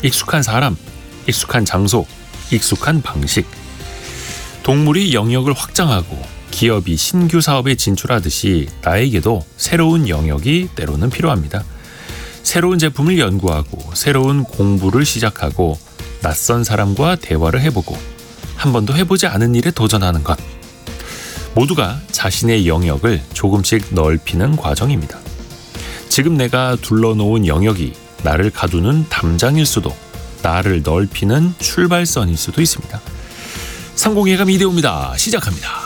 익숙한 사람, 익숙한 장소, 익숙한 방식. 동물이 영역을 확장하고 기업이 신규 사업에 진출하듯이 나에게도 새로운 영역이 때로는 필요합니다. 새로운 제품을 연구하고 새로운 공부를 시작하고 낯선 사람과 대화를 해보고 한 번도 해보지 않은 일에 도전하는 것. 모두가 자신의 영역을 조금씩 넓히는 과정입니다. 지금 내가 둘러놓은 영역이 나를 가두는 담장일 수도, 나를 넓히는 출발선일 수도 있습니다. 상공예감 이대호입니다. 시작합니다.